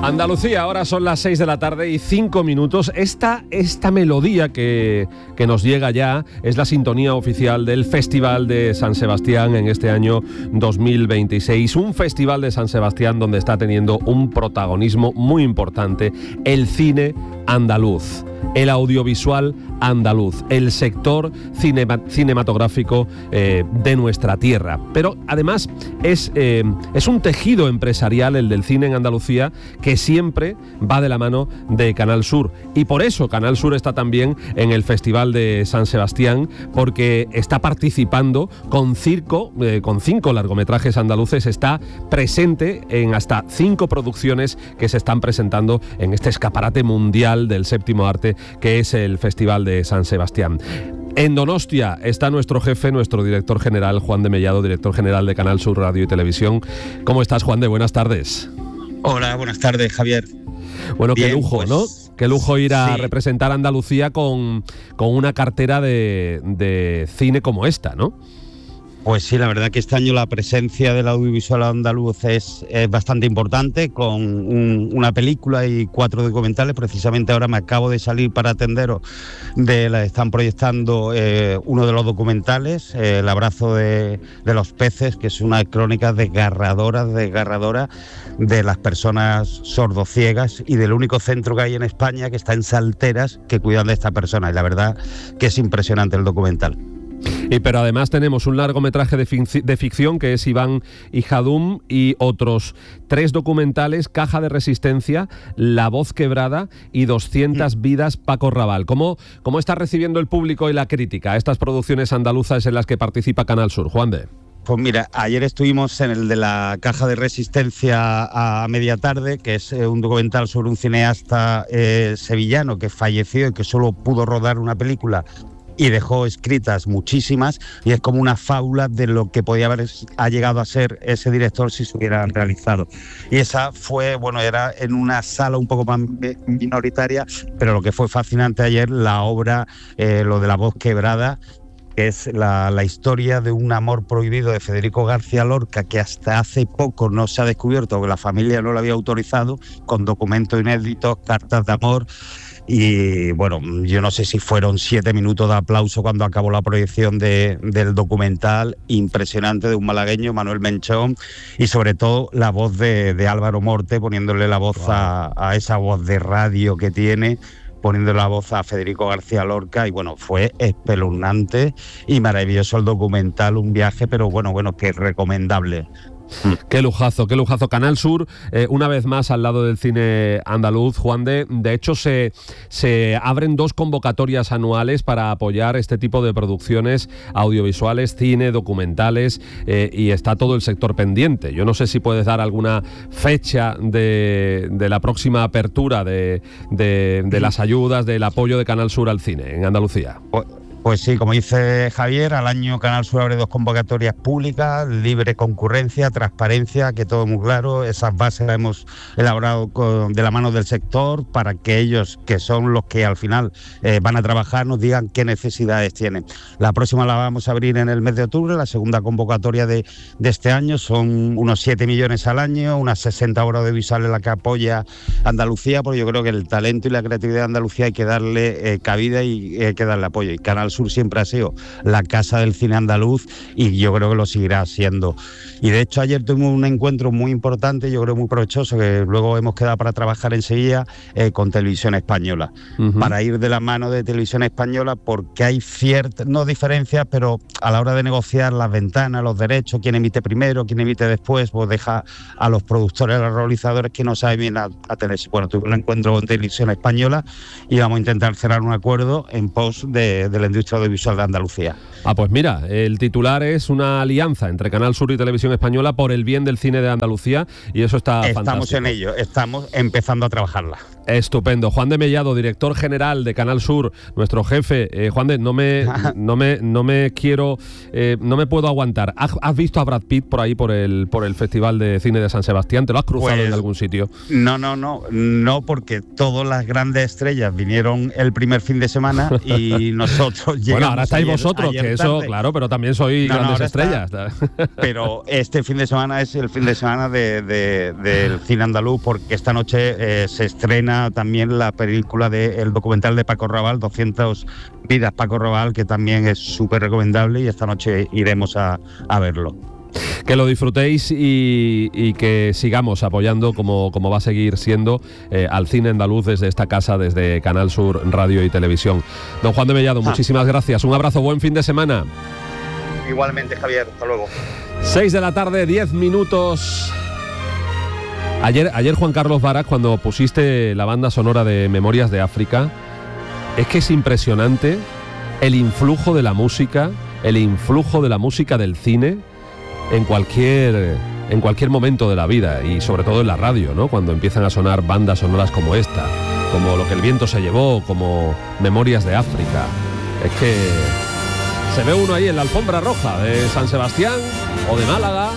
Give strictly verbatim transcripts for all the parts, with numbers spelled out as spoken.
Andalucía, ahora son las seis de la tarde y cinco minutos. Esta, esta melodía que, que nos llega ya es la sintonía oficial del Festival de San Sebastián en este año dos mil veintiséis. Un Festival de San Sebastián donde está teniendo un protagonismo muy importante el cine andaluz, el audiovisual andaluz, el sector cinema, cinematográfico eh, de nuestra tierra. Pero además es, eh, es un tejido empresarial el del cine en Andalucía que siempre va de la mano de Canal Sur. Y por eso Canal Sur está también en el Festival de San Sebastián, porque está participando con, circo, eh, con cinco largometrajes andaluces, está presente en hasta cinco producciones que se están presentando en este escaparate mundial del séptimo arte que es el Festival de San Sebastián. En Donostia está nuestro jefe, nuestro director general, Juan de Mellado, director general de Canal Sur Radio y Televisión. ¿Cómo estás, Juan de? Buenas tardes. Hola, buenas tardes, Javier. Bueno, Bien, qué lujo, pues, ¿no? Qué lujo ir a sí. representar a Andalucía con, con una cartera de, de cine como esta, ¿no? Pues sí, la verdad que este año la presencia del audiovisual andaluz es, es bastante importante, con un, una película y cuatro documentales. Precisamente ahora me acabo de salir para atenderos de la están proyectando eh, uno de los documentales, eh, El abrazo de, de los peces, que es una crónica desgarradora, desgarradora de las personas sordociegas y del único centro que hay en España que está en Salteras que cuidan de esta persona. Y la verdad que es impresionante el documental. Y pero además tenemos un largometraje de, fic- de ficción que es Iván y Jadum y otros tres documentales, Caja de Resistencia, La Voz Quebrada y doscientas vidas Paco Raval. ¿Cómo, ¿Cómo está recibiendo el público y la crítica a estas producciones andaluzas en las que participa Canal Sur? Juan de. Pues mira, ayer estuvimos en el de la Caja de Resistencia a media tarde, que es un documental sobre un cineasta eh, sevillano que falleció y que solo pudo rodar una película y dejó escritas muchísimas, y es como una fábula de lo que podía haber ha llegado a ser ese director si se hubiera realizado. Y esa fue, bueno, era en una sala un poco más minoritaria, pero lo que fue fascinante ayer, la obra, eh, lo de La Voz Quebrada, que es la, la historia de un amor prohibido de Federico García Lorca, que hasta hace poco no se ha descubierto, que la familia no lo había autorizado, con documentos inéditos, cartas de amor. Y bueno, yo no sé si fueron siete minutos de aplauso cuando acabó la proyección de, del documental, impresionante, de un malagueño, Manuel Menchón, y sobre todo la voz de, de Álvaro Morte, poniéndole la voz wow. a, a esa voz de radio que tiene, poniéndole la voz a Federico García Lorca, y bueno, fue espeluznante y maravilloso el documental, un viaje, pero bueno, bueno, que es recomendable. Qué lujazo, qué lujazo. Canal Sur, eh, una vez más al lado del cine andaluz, Juan de. De hecho, se, se abren dos convocatorias anuales para apoyar este tipo de producciones audiovisuales, cine, documentales, eh, y está todo el sector pendiente. Yo no sé si puedes dar alguna fecha de, de la próxima apertura de, de, de las ayudas, del apoyo de Canal Sur al cine en Andalucía. Pues, Pues sí, como dice Javier, al año Canal Sur abre dos convocatorias públicas, libre concurrencia, transparencia, que todo muy claro. Esas bases las hemos elaborado con, de la mano del sector, para que ellos, que son los que al final eh, van a trabajar, nos digan qué necesidades tienen. La próxima la vamos a abrir en el mes de octubre, la segunda convocatoria de, de este año. Son unos siete millones al año, unas sesenta horas audiovisuales la que apoya Andalucía, porque yo creo que el talento y la creatividad de Andalucía hay que darle eh, cabida y hay que darle apoyo. Y Canal Sur siempre ha sido la casa del cine andaluz y yo creo que lo seguirá siendo. Y de hecho ayer tuvimos un encuentro muy importante, yo creo muy provechoso, que luego hemos quedado para trabajar en Sevilla eh, con Televisión Española, uh-huh. para ir de la mano de Televisión Española, porque hay ciertas, no diferencias, pero a la hora de negociar las ventanas, los derechos, quién emite primero, quién emite después, pues deja a los productores, a los realizadores que no saben bien a, a tener. Bueno, tuve un encuentro con Televisión Española y vamos a intentar cerrar un acuerdo en pos de, de la industria audiovisual de Andalucía. Ah, pues mira, el titular es una alianza entre Canal Sur y Televisión Española por el bien del cine de Andalucía, y eso está Estamos fantástico. en ello, estamos empezando a trabajarla. Estupendo. Juan de Mellado, director general de Canal Sur, nuestro jefe. Eh, Juan de, no me, no me, no me quiero, eh, no me puedo aguantar. ¿Has, has visto a Brad Pitt por ahí por el, por el Festival de Cine de San Sebastián? ¿Te lo has cruzado pues, en algún sitio? No, no, no, no, porque todas las grandes estrellas vinieron el primer fin de semana y nosotros llegamos. Bueno, ahora estáis ayer, vosotros, ayer que eso, tarde. claro, pero también sois no, grandes no, estrellas. Está, pero este fin de semana es el fin de semana de, de, del cine andaluz, porque esta noche eh, se estrena también la película del documental de Paco Raval, doscientas vidas Paco Raval, que también es súper recomendable, y esta noche iremos a, a verlo. Que lo disfrutéis y, y que sigamos apoyando, como, como va a seguir siendo, eh, al cine andaluz desde esta casa, desde Canal Sur Radio y Televisión. Don Juan de Mellado, ah. muchísimas gracias. Un abrazo, buen fin de semana. Igualmente, Javier, hasta luego. seis de la tarde, diez minutos. Ayer, ayer Juan Carlos Varas, cuando pusiste la banda sonora de Memorias de África, es que es impresionante el influjo de la música, el influjo de la música del cine en cualquier, en cualquier momento de la vida, y sobre todo en la radio, ¿no? Cuando empiezan a sonar bandas sonoras como esta, como Lo que el viento se llevó, como Memorias de África. Es que se ve uno ahí en la alfombra roja de San Sebastián o de Málaga.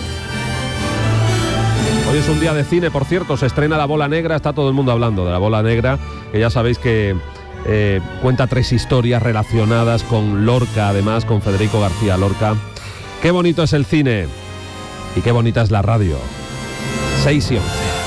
Hoy es un día de cine, por cierto, se estrena La Bola Negra, está todo el mundo hablando de La Bola Negra, que ya sabéis que eh, cuenta tres historias relacionadas con Lorca, además, con Federico García Lorca. Qué bonito es el cine y qué bonita es la radio. seis y once.